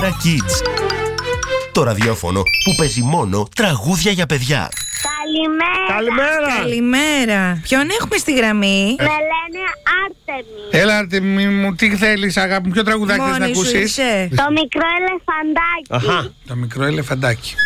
Καλημέρα Kids. Το ραδιόφωνο που παίζει μόνο τραγούδια για παιδιά. Καλημέρα. Καλημέρα. Ποιον έχουμε στη γραμμή? Με λένε Άρτεμι. Έλα, Άρτεμι μου, τι θέλεις, αγάπη μου, ποιο τραγουδάκι θες να Μόνη σου ακούσεις? είσαι? Το μικρό ελεφαντάκι. Το μικρό ελεφαντάκι.